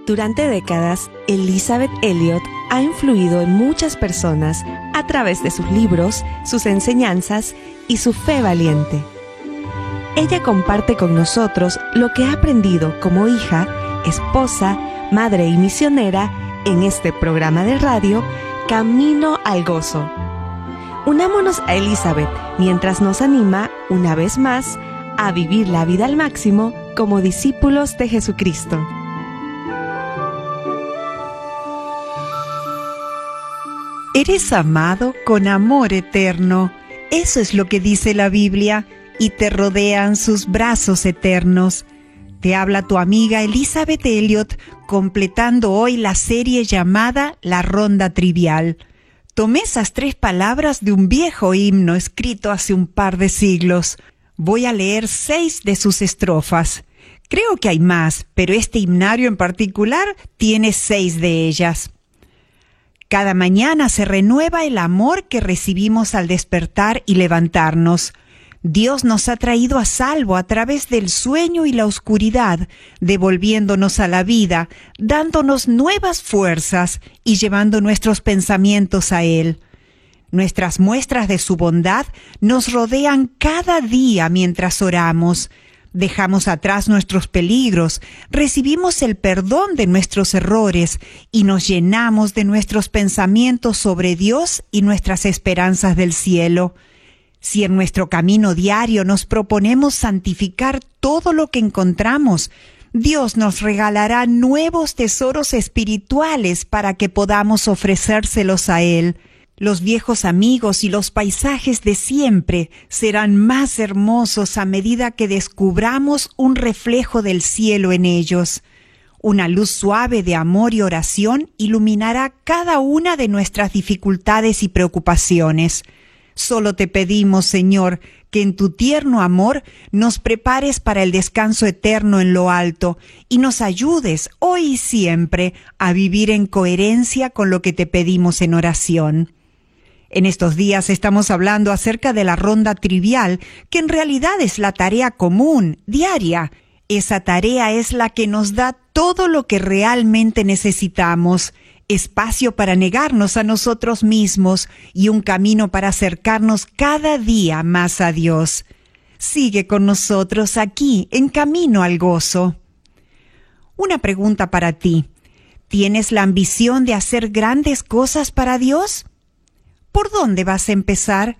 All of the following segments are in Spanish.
Durante décadas, Elisabeth Elliot ha influido en muchas personas a través de sus libros, sus enseñanzas y su fe valiente. Ella comparte con nosotros lo que ha aprendido como hija, esposa, madre y misionera en este programa de radio Camino al Gozo. Unámonos a Elisabeth mientras nos anima, una vez más, a vivir la vida al máximo como discípulos de Jesucristo. Eres amado con amor eterno. Eso es lo que dice la Biblia, y te rodean sus brazos eternos. Te habla tu amiga Elisabeth Elliot, completando hoy la serie llamada La Ronda Trivial. Tomé esas 3 palabras de un viejo himno escrito hace un par de siglos. Voy a leer 6 de sus estrofas. Creo que hay más, pero este himnario en particular tiene 6 de ellas. Cada mañana se renueva el amor que recibimos al despertar y levantarnos. Dios nos ha traído a salvo a través del sueño y la oscuridad, devolviéndonos a la vida, dándonos nuevas fuerzas y llevando nuestros pensamientos a Él. Nuestras muestras de su bondad nos rodean cada día mientras oramos. Dejamos atrás nuestros peligros, recibimos el perdón de nuestros errores y nos llenamos de nuestros pensamientos sobre Dios y nuestras esperanzas del cielo. Si en nuestro camino diario nos proponemos santificar todo lo que encontramos, Dios nos regalará nuevos tesoros espirituales para que podamos ofrecérselos a Él. Los viejos amigos y los paisajes de siempre serán más hermosos a medida que descubramos un reflejo del cielo en ellos. Una luz suave de amor y oración iluminará cada una de nuestras dificultades y preocupaciones. Solo te pedimos, Señor, que en tu tierno amor nos prepares para el descanso eterno en lo alto y nos ayudes hoy y siempre a vivir en coherencia con lo que te pedimos en oración. En estos días estamos hablando acerca de la ronda trivial, que en realidad es la tarea común, diaria. Esa tarea es la que nos da todo lo que realmente necesitamos: espacio para negarnos a nosotros mismos y un camino para acercarnos cada día más a Dios. Sigue con nosotros aquí, en Camino al Gozo. Una pregunta para ti. ¿Tienes la ambición de hacer grandes cosas para Dios? ¿Por dónde vas a empezar?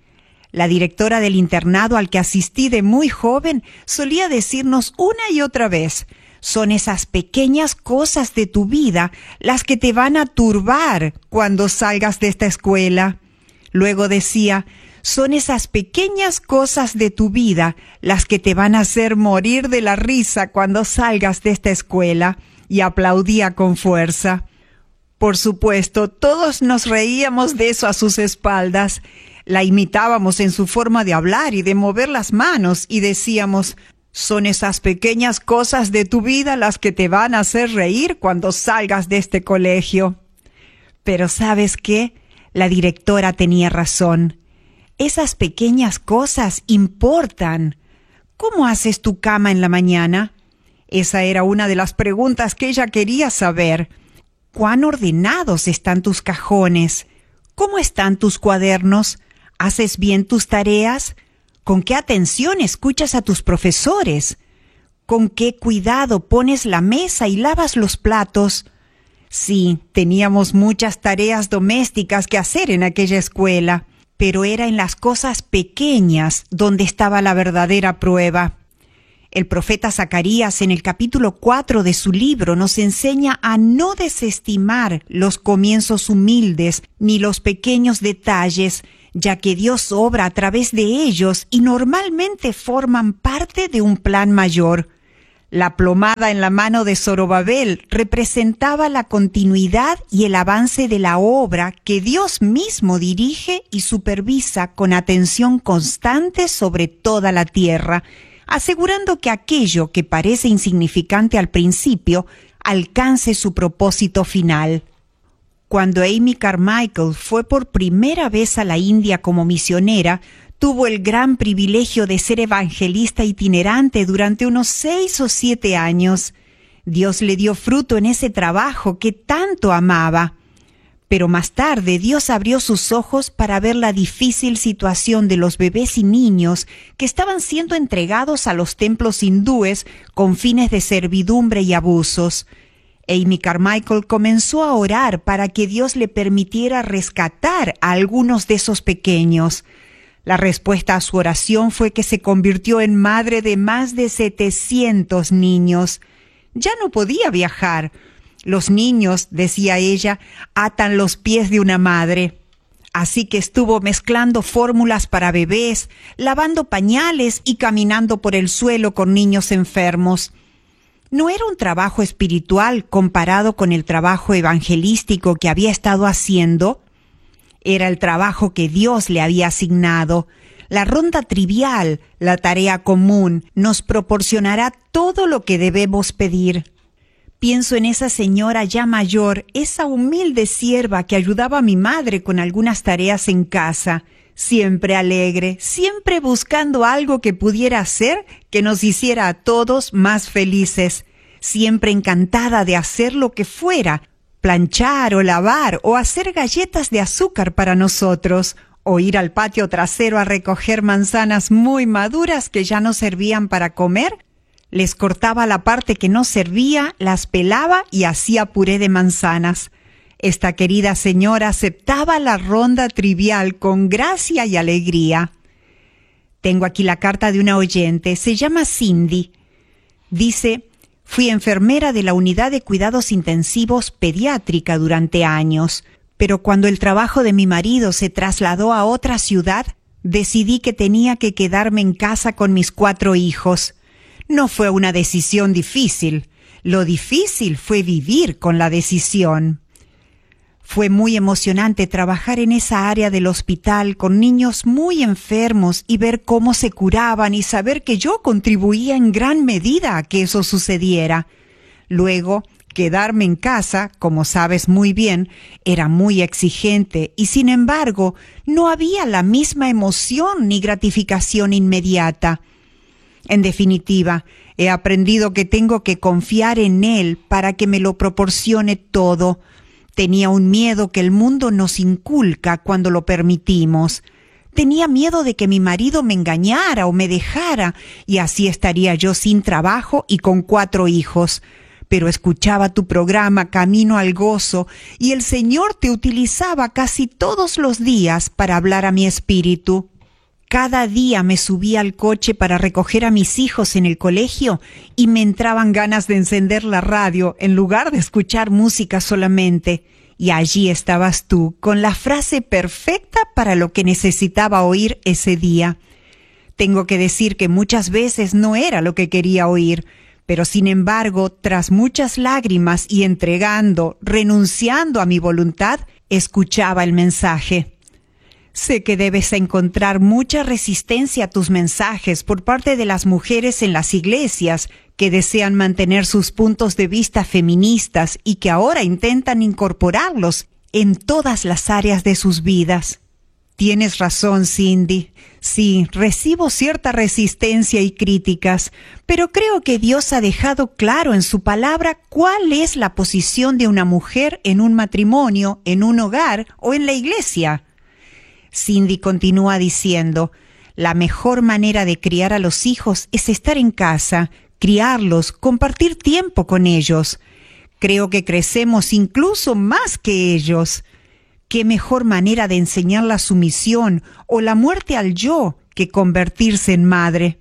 La directora del internado al que asistí de muy joven solía decirnos una y otra vez: son esas pequeñas cosas de tu vida las que te van a turbar cuando salgas de esta escuela. Luego decía: son esas pequeñas cosas de tu vida las que te van a hacer morir de la risa cuando salgas de esta escuela. Y aplaudía con fuerza. Por supuesto, todos nos reíamos de eso a sus espaldas. La imitábamos en su forma de hablar y de mover las manos y decíamos: son esas pequeñas cosas de tu vida las que te van a hacer reír cuando salgas de este colegio. Pero ¿sabes qué? La directora tenía razón. Esas pequeñas cosas importan. ¿Cómo haces tu cama en la mañana? Esa era una de las preguntas que ella quería saber. ¿Cuán ordenados están tus cajones? ¿Cómo están tus cuadernos? ¿Haces bien tus tareas? ¿Con qué atención escuchas a tus profesores? ¿Con qué cuidado pones la mesa y lavas los platos? Sí, teníamos muchas tareas domésticas que hacer en aquella escuela, pero era en las cosas pequeñas donde estaba la verdadera prueba. El profeta Zacarías, en el capítulo 4 de su libro, nos enseña a no desestimar los comienzos humildes ni los pequeños detalles, ya que Dios obra a través de ellos y normalmente forman parte de un plan mayor. La plomada en la mano de Zorobabel representaba la continuidad y el avance de la obra que Dios mismo dirige y supervisa con atención constante sobre toda la tierra, asegurando que aquello que parece insignificante al principio alcance su propósito final. Cuando Amy Carmichael fue por primera vez a la India como misionera, tuvo el gran privilegio de ser evangelista itinerante durante unos 6 o 7 años. Dios le dio fruto en ese trabajo que tanto amaba. Pero más tarde Dios abrió sus ojos para ver la difícil situación de los bebés y niños que estaban siendo entregados a los templos hindúes con fines de servidumbre y abusos. Amy Carmichael comenzó a orar para que Dios le permitiera rescatar a algunos de esos pequeños. La respuesta a su oración fue que se convirtió en madre de más de 700 niños. Ya no podía viajar. Los niños, decía ella, atan los pies de una madre. Así que estuvo mezclando fórmulas para bebés, lavando pañales y caminando por el suelo con niños enfermos. No era un trabajo espiritual comparado con el trabajo evangelístico que había estado haciendo. Era el trabajo que Dios le había asignado. La ronda trivial, la tarea común, nos proporcionará todo lo que debemos pedir. Pienso en esa señora ya mayor, esa humilde sierva que ayudaba a mi madre con algunas tareas en casa, siempre alegre, siempre buscando algo que pudiera hacer que nos hiciera a todos más felices, siempre encantada de hacer lo que fuera, planchar o lavar o hacer galletas de azúcar para nosotros, o ir al patio trasero a recoger manzanas muy maduras que ya no servían para comer. Les cortaba la parte que no servía, las pelaba y hacía puré de manzanas. Esta querida señora aceptaba la ronda trivial con gracia y alegría. Tengo aquí la carta de una oyente, se llama Cindy. Dice: fui enfermera de la unidad de cuidados intensivos pediátrica durante años, pero cuando el trabajo de mi marido se trasladó a otra ciudad, decidí que tenía que quedarme en casa con mis 4 hijos. No fue una decisión difícil. Lo difícil fue vivir con la decisión. Fue muy emocionante trabajar en esa área del hospital con niños muy enfermos y ver cómo se curaban y saber que yo contribuía en gran medida a que eso sucediera. Luego, quedarme en casa, como sabes muy bien, era muy exigente y sin embargo no había la misma emoción ni gratificación inmediata. En definitiva, he aprendido que tengo que confiar en Él para que me lo proporcione todo. Tenía un miedo que el mundo nos inculca cuando lo permitimos. Tenía miedo de que mi marido me engañara o me dejara, y así estaría yo sin trabajo y con 4 hijos. Pero escuchaba tu programa Camino al Gozo, y el Señor te utilizaba casi todos los días para hablar a mi espíritu. Cada día me subía al coche para recoger a mis hijos en el colegio y me entraban ganas de encender la radio en lugar de escuchar música solamente. Y allí estabas tú, con la frase perfecta para lo que necesitaba oír ese día. Tengo que decir que muchas veces no era lo que quería oír, pero sin embargo, tras muchas lágrimas y renunciando a mi voluntad, escuchaba el mensaje. Sé que debes encontrar mucha resistencia a tus mensajes por parte de las mujeres en las iglesias que desean mantener sus puntos de vista feministas y que ahora intentan incorporarlos en todas las áreas de sus vidas. Tienes razón, Cindy. Sí, recibo cierta resistencia y críticas, pero creo que Dios ha dejado claro en su palabra cuál es la posición de una mujer en un matrimonio, en un hogar o en la iglesia. Cindy continúa diciendo: la mejor manera de criar a los hijos es estar en casa, criarlos, compartir tiempo con ellos. Creo que crecemos incluso más que ellos. ¿Qué mejor manera de enseñar la sumisión o la muerte al yo que convertirse en madre?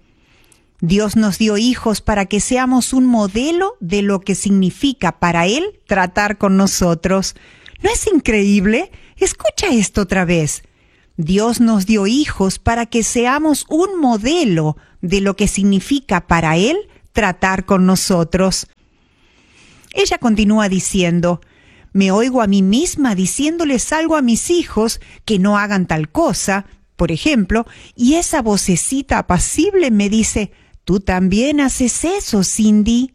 Dios nos dio hijos para que seamos un modelo de lo que significa para Él tratar con nosotros. ¿No es increíble? Escucha esto otra vez. Dios nos dio hijos para que seamos un modelo de lo que significa para Él tratar con nosotros. Ella continúa diciendo: me oigo a mí misma diciéndoles algo a mis hijos que no hagan tal cosa, por ejemplo, y esa vocecita apacible me dice: tú también haces eso, Cindy.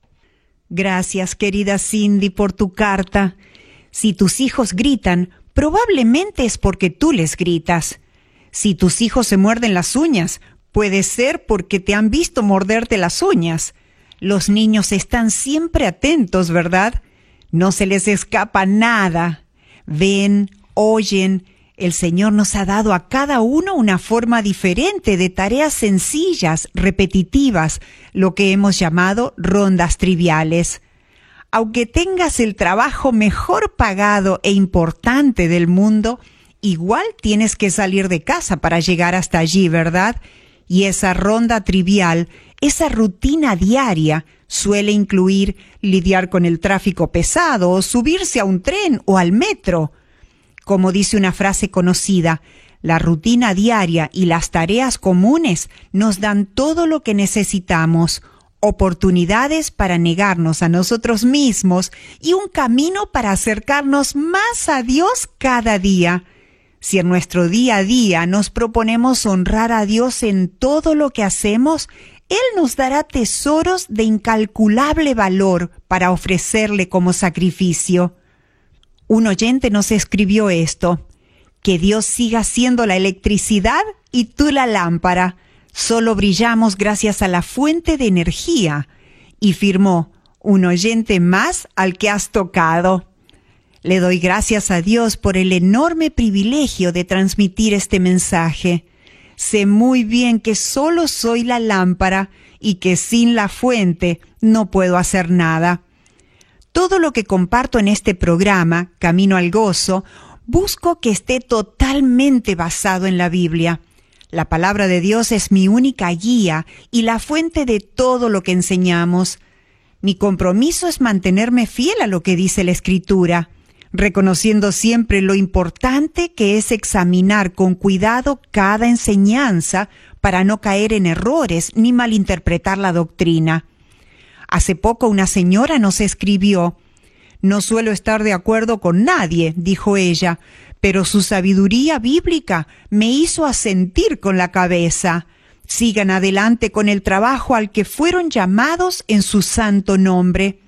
Gracias, querida Cindy, por tu carta. Si tus hijos gritan, probablemente es porque tú les gritas. Si tus hijos se muerden las uñas, puede ser porque te han visto morderte las uñas. Los niños están siempre atentos, ¿verdad? No se les escapa nada. Ven, oyen. El Señor nos ha dado a cada uno una forma diferente de tareas sencillas, repetitivas, lo que hemos llamado rondas triviales. Aunque tengas el trabajo mejor pagado e importante del mundo, igual tienes que salir de casa para llegar hasta allí, ¿verdad? Y esa ronda trivial, esa rutina diaria, suele incluir lidiar con el tráfico pesado o subirse a un tren o al metro. Como dice una frase conocida, la rutina diaria y las tareas comunes nos dan todo lo que necesitamos, oportunidades para negarnos a nosotros mismos y un camino para acercarnos más a Dios cada día. Si en nuestro día a día nos proponemos honrar a Dios en todo lo que hacemos, Él nos dará tesoros de incalculable valor para ofrecerle como sacrificio. Un oyente nos escribió esto: que Dios siga siendo la electricidad y tú la lámpara. Solo brillamos gracias a la fuente de energía. Y firmó: un oyente más al que has tocado. Le doy gracias a Dios por el enorme privilegio de transmitir este mensaje. Sé muy bien que solo soy la lámpara y que sin la fuente no puedo hacer nada. Todo lo que comparto en este programa, Camino al Gozo, busco que esté totalmente basado en la Biblia. La palabra de Dios es mi única guía y la fuente de todo lo que enseñamos. Mi compromiso es mantenerme fiel a lo que dice la Escritura, reconociendo siempre lo importante que es examinar con cuidado cada enseñanza para no caer en errores ni malinterpretar la doctrina. Hace poco una señora nos escribió: no suelo estar de acuerdo con nadie, dijo ella, pero su sabiduría bíblica me hizo asentir con la cabeza. Sigan adelante con el trabajo al que fueron llamados en su santo nombre.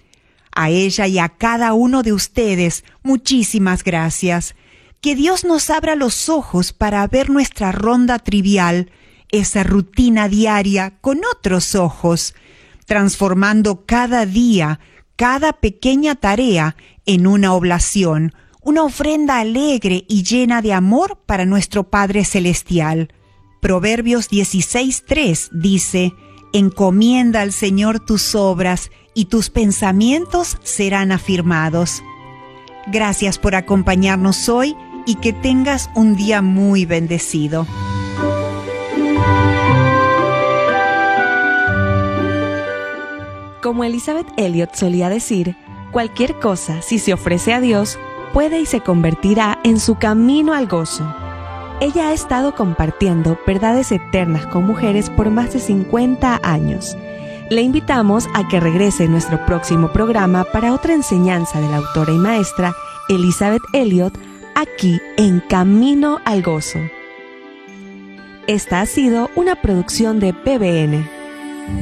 A ella y a cada uno de ustedes, muchísimas gracias. Que Dios nos abra los ojos para ver nuestra ronda trivial, esa rutina diaria, con otros ojos, transformando cada día, cada pequeña tarea en una oblación, una ofrenda alegre y llena de amor para nuestro Padre Celestial. Proverbios 16:3 dice: encomienda al Señor tus obras y tus pensamientos serán afirmados. Gracias por acompañarnos hoy y que tengas un día muy bendecido. Como Elizabeth Elliot solía decir, cualquier cosa, si se ofrece a Dios, puede y se convertirá en su camino al gozo. Ella ha estado compartiendo verdades eternas con mujeres por más de 50 años. Le invitamos a que regrese en nuestro próximo programa para otra enseñanza de la autora y maestra Elizabeth Elliot, aquí en Camino al Gozo. Esta ha sido una producción de PBN.